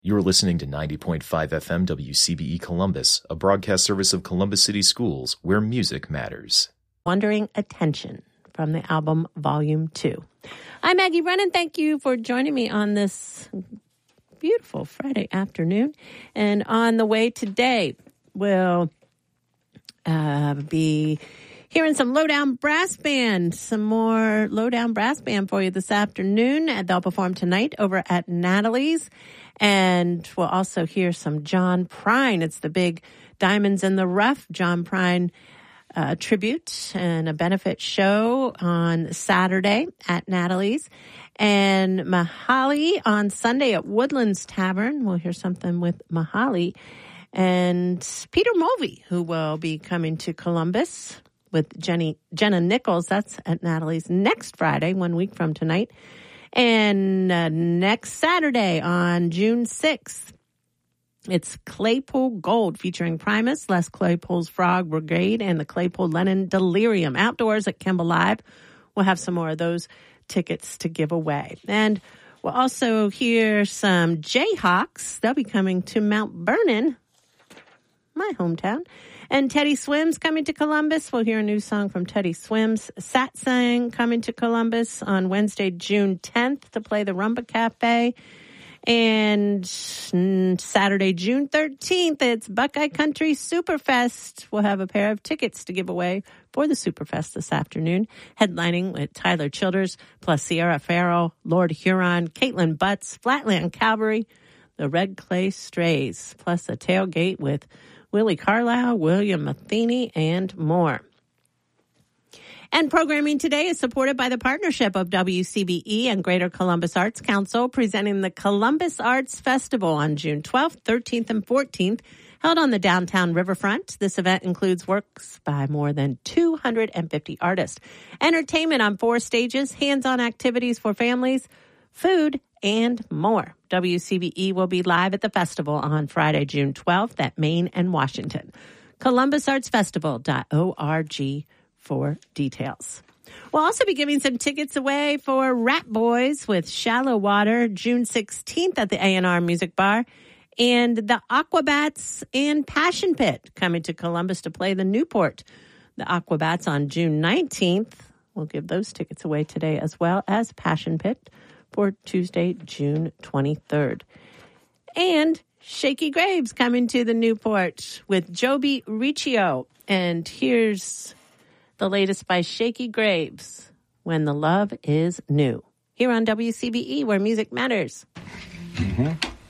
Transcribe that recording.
You're listening to 90.5 FM WCBE Columbus, a broadcast service of Columbus City Schools, where music matters. Wandering Attention from the album Volume 2. I'm Maggie Brennan. Thank you for joining me on this beautiful Friday afternoon. And on the way today, we'll be hearing some Lowdown Brass Band, some more Lowdown Brass Band for you this afternoon. And they'll perform tonight over at Natalie's. And we'll also hear some John Prine. It's the big Diamonds in the Rough John Prine tribute and a benefit show on Saturday at Natalie's. And Mahali on Sunday at Woodlands Tavern. We'll hear something with Mahali. And Peter Mulvey, who will be coming to Columbus with Jenna Nichols. That's at Natalie's next Friday, 1 week from tonight. And next Saturday on June 6th, it's Claypool Gold featuring Primus, Les Claypool's Frog Brigade, and the Claypool Lennon Delirium. Outdoors at Kimball Live. We'll have some more of those tickets to give away. And we'll also hear some Jayhawks. They'll be coming to Mount Vernon, my hometown. And Teddy Swims coming to Columbus. We'll hear a new song from Teddy Swims. Satsang coming to Columbus on Wednesday, June 10th to play the Rumba Cafe. And Saturday, June 13th, it's Buckeye Country Superfest. We'll have a pair of tickets to give away for the Superfest this afternoon, headlining with Tyler Childers, plus Sierra Farrell, Lord Huron, Caitlin Butts, Flatland Cavalry, the Red Clay Strays, plus a tailgate with Willie Carlisle, William Matheny, and more. And programming today is supported by the partnership of WCBE and Greater Columbus Arts Council, presenting the Columbus Arts Festival on June 12th, 13th, and 14th, held on the downtown riverfront. This event includes works by more than 250 artists, entertainment on 4 stages, hands-on activities for families, food, and more. WCBE will be live at the festival on Friday, June 12th at Main and Washington. ColumbusArtsFestival.org for details. We'll also be giving some tickets away for Rat Boys with Shallow Water, June 16th at the A&R Music Bar, and the Aquabats and Passion Pit coming to Columbus to play the Newport. The Aquabats on June 19th. We'll give those tickets away today, as well as Passion Pit for Tuesday, June 23rd. And Shaky Graves coming to the Newport with Joby Riccio. And here's the latest by Shaky Graves, When the Love is New. Here on WCBE, where music matters. Mm-hmm.